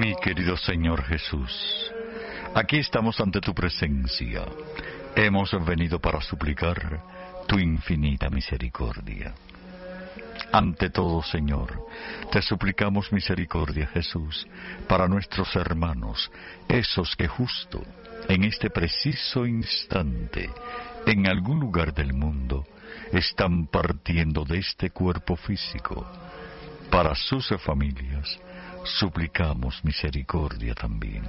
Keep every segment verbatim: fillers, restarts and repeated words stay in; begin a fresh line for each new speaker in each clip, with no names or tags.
Mi querido Señor Jesús, aquí estamos ante tu presencia. Hemos venido para suplicar tu infinita misericordia. Ante todo, Señor, te suplicamos misericordia, Jesús, para nuestros hermanos, esos que justo en este preciso instante, en algún lugar del mundo, están partiendo de este cuerpo físico. Para sus familias, suplicamos misericordia también.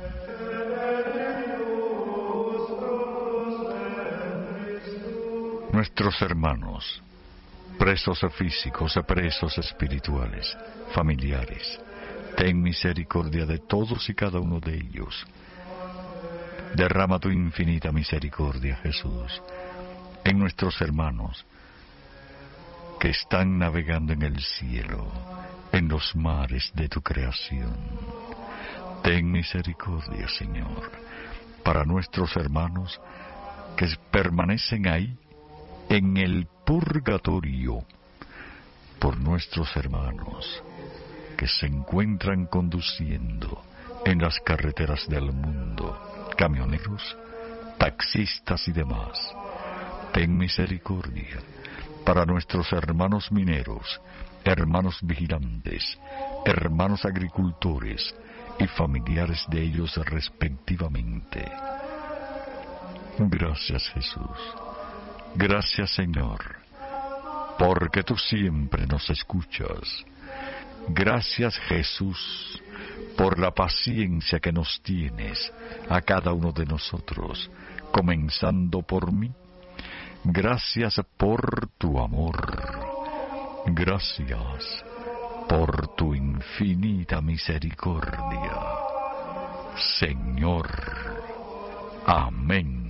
Nuestros hermanos, presos físicos, presos espirituales, familiares, ten misericordia de todos y cada uno de ellos. Derrama tu infinita misericordia, Jesús, en nuestros hermanos que están navegando en el cielo, en los mares de tu creación. Ten misericordia, Señor, para nuestros hermanos que permanecen ahí en el purgatorio, por nuestros hermanos que se encuentran conduciendo en las carreteras del mundo, camioneros, taxistas y demás. Ten misericordia para nuestros hermanos mineros, hermanos vigilantes, hermanos agricultores y familiares de ellos respectivamente. Gracias, Jesús. Gracias, Señor, porque tú siempre nos escuchas. Gracias, Jesús, por la paciencia que nos tienes a cada uno de nosotros, comenzando por mí. Gracias por tu amor. Gracias por tu infinita misericordia. Señor. Amén.